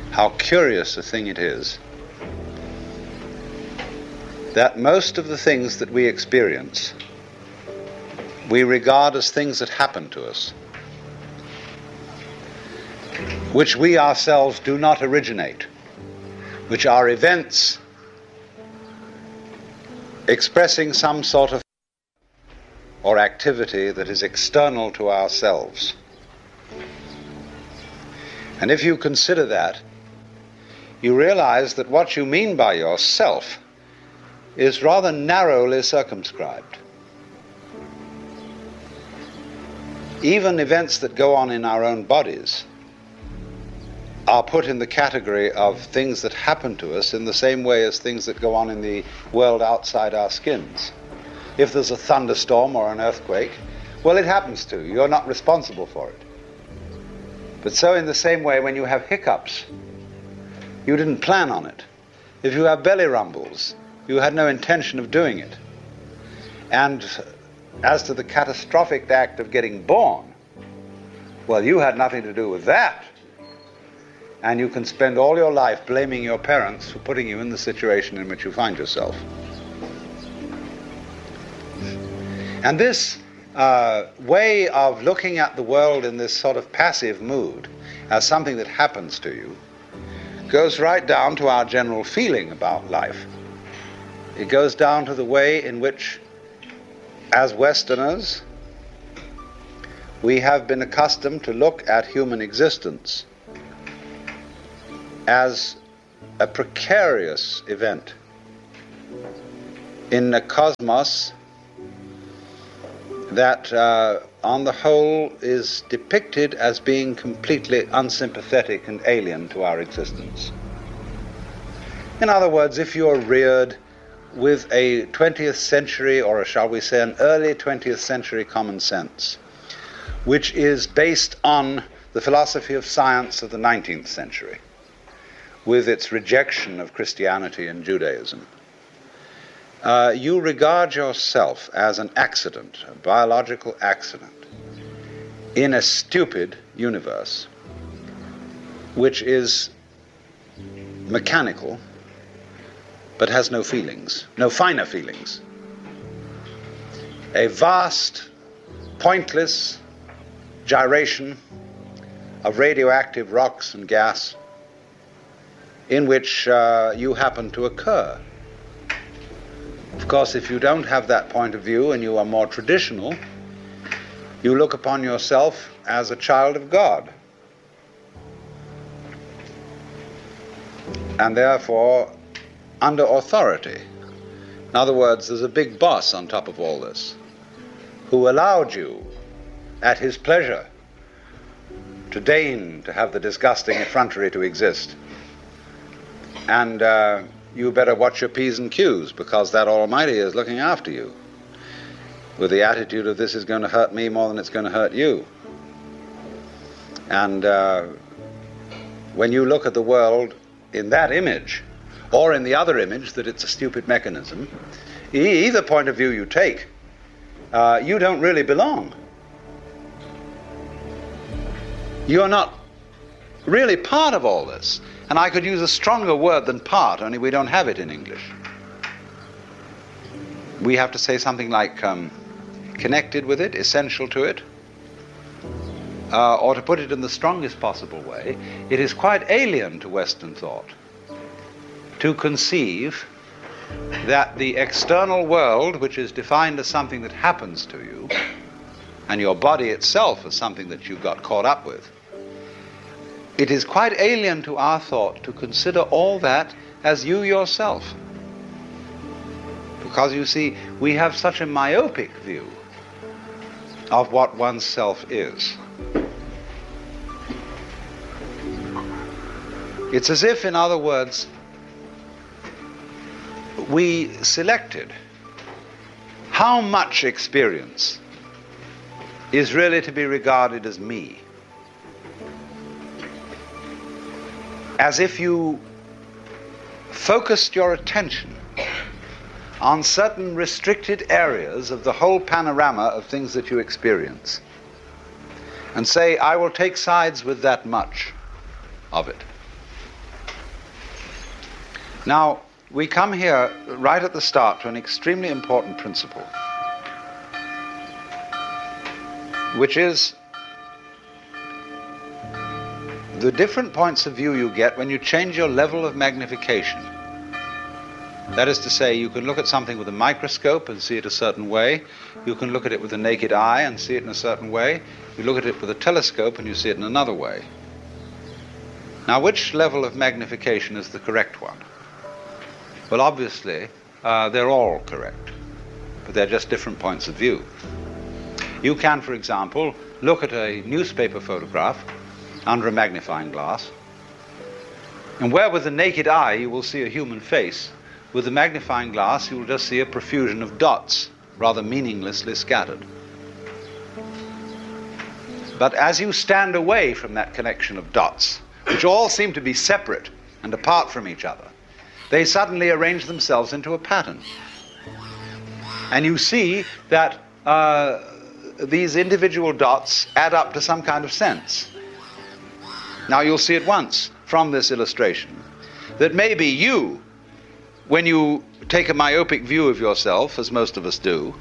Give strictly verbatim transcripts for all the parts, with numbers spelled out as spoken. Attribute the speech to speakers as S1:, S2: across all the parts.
S1: how curious a thing it is that most of the things that we experience we regard as things that happen to us, which we ourselves do not originate, which are events expressing some sort of or activity that is external to ourselves. And if you consider that, you realize that what you mean by yourself is rather narrowly circumscribed. Even events that go on in our own bodies are put in the category of things that happen to us in the same way as things that go on in the world outside our skins. If there's a thunderstorm or an earthquake, well, it happens to you. You're not responsible for it. But so in the same way, when you have hiccups, you didn't plan on it. If you have belly rumbles, you had no intention of doing it. And as to the catastrophic act of getting born, well, you had nothing to do with that. And you can spend all your life blaming your parents for putting you in the situation in which you find yourself. And this uh, way of looking at the world in this sort of passive mood as something that happens to you goes right down to our general feeling about life. It goes down to the way in which, as Westerners, we have been accustomed to look at human existence as a precarious event in a cosmos that, uh, on the whole, is depicted as being completely unsympathetic and alien to our existence. In other words, if you're reared with a twentieth century, or shall we say an early twentieth century common sense, which is based on the philosophy of science of the nineteenth century, with its rejection of Christianity and Judaism, uh, you regard yourself as an accident, a biological accident, in a stupid universe, which is mechanical, but has no feelings, no finer feelings. A vast, pointless gyration of radioactive rocks and gas in which uh, you happen to occur. Of course, if you don't have that point of view and you are more traditional, you look upon yourself as a child of God. And therefore under authority. In other words, there's a big boss on top of all this who allowed you at his pleasure to deign to have the disgusting effrontery to exist. And uh, you better watch your P's and Q's, because that Almighty is looking after you with the attitude of this is going to hurt me more than it's going to hurt you. And uh, when you look at the world in that image, or in the other image that it's a stupid mechanism, e- either point of view you take, uh, you don't really belong. You're not really part of all this. And I could use a stronger word than part, only we don't have it in English. We have to say something like um, connected with it, essential to it. Uh, or to put it in the strongest possible way, it is quite alien to Western thought to conceive that the external world, which is defined as something that happens to you, and your body itself as something that you've got caught up with, it is quite alien to our thought to consider all that as you yourself. Because you see, we have such a myopic view of what oneself is. It's as if, in other words, we selected how much experience is really to be regarded as me. As if you focused your attention on certain restricted areas of the whole panorama of things that you experience, and say, I will take sides with that much of it. Now, we come here right at the start to an extremely important principle, which is the different points of view you get when you change your level of magnification. That is to say, you can look at something with a microscope and see it a certain way. You can look at it with the naked eye and see it in a certain way. You look at it with a telescope and you see it in another way. Now, which level of magnification is the correct one? Well, obviously, uh, they're all correct, but they're just different points of view. You can, for example, look at a newspaper photograph under a magnifying glass, and where with the naked eye you will see a human face, with the magnifying glass you will just see a profusion of dots, rather meaninglessly scattered. But as you stand away from that connection of dots, which all seem to be separate and apart from each other, they suddenly arrange themselves into a pattern. And you see that uh, these individual dots add up to some kind of sense. Now you'll see at once from this illustration that maybe you, when you take a myopic view of yourself, as most of us do,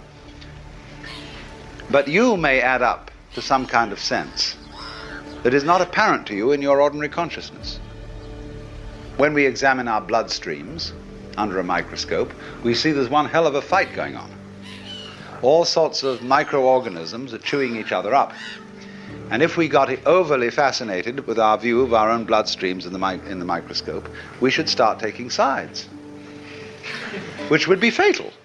S1: but you may add up to some kind of sense that is not apparent to you in your ordinary consciousness. When we examine our blood streams under a microscope, we see there's one hell of a fight going on. All sorts of microorganisms are chewing each other up. And if we got overly fascinated with our view of our own blood streams in the, mi- in the microscope, we should start taking sides, which would be fatal.